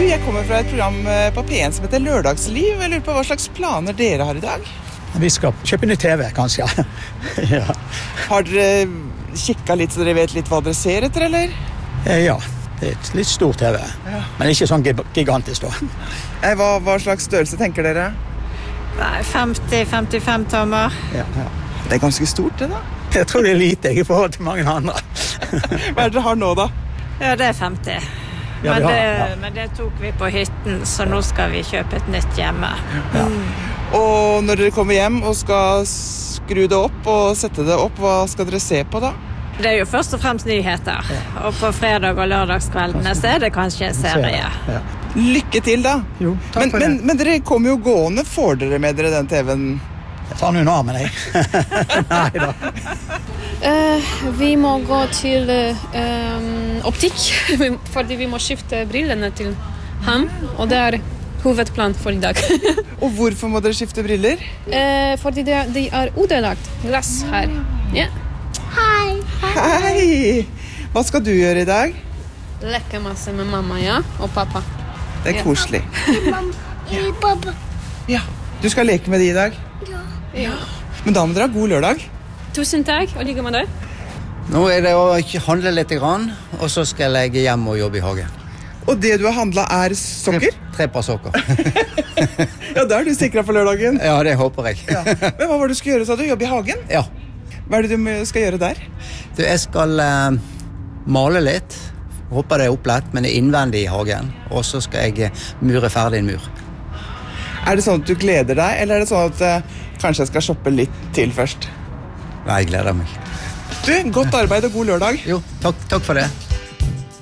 jeg kommer fra et program på P1 som heter Lørdagsliv. Jeg lurer på hva slags planer dere har i dag? Vi skal kjøpe ny TV, kanskje. Ja. Har dere kikket litt, så dere vet litt hva dere ser etter, eller? Ja, det er et litt stor TV, men ikke sånn gigantisk da. Hva slags størrelse tenker dere? 50-55 tommer. Ja. Det er ganske stort, det da. Jeg tror det er lite i forhold til mange andre. Hva er det dere har nå, da? Ja, det er 50. Ja, men det tok vi på hytten, så nå skal vi kjøpe et nytt hjemme. Ja. Og når dere kommer hjem og skal skru det opp og sette det opp, hva skal dere se på da? Det er jo først og fremst nyheter. Og på fredag- og lørdagskveldene så er det kanskje en serie. Ja. Lykke til da! Jo, takk for det. Men dere kommer jo gående, får dere med dere den TV-en? Jeg tar noen armen, jeg. Nei da. Vi må gå til optikk, fordi vi må skifte brillene til ham, og det er hovedplan for i dag. Og hvorfor må dere skifte briller? Fordi de er udelagt glass her. Ja. Hei! Hva skal du gjøre i dag? Leke masse med mamma, ja, og pappa. Det er koselig. Pappa. Ja, du skal leke med de i dag? Ja. Men da må dere ha god lørdag. Tusen takk, og like med deg. Nå er det å handle litt grann, og så skal jeg hjem og jobbe i hagen. Og det du har handlet er sokker? 3 par sokker. Ja, da er du sikret for lørdagen. Ja, det håper jeg. Ja. Men hva var det du skulle gjøre, sa du? Jobbe i hagen? Ja. Hva er det du skal gjøre der? Jeg skal male litt. Håper det er opplett, men det er innvendig i hagen. Og så skal jeg mure ferdig en mur. Er det sånn at du gleder deg, eller er det sånn at kanskje jeg skal shoppe litt til først? Nei, jeg gleder meg. Du, godt arbeid og god lørdag. Jo, takk for det.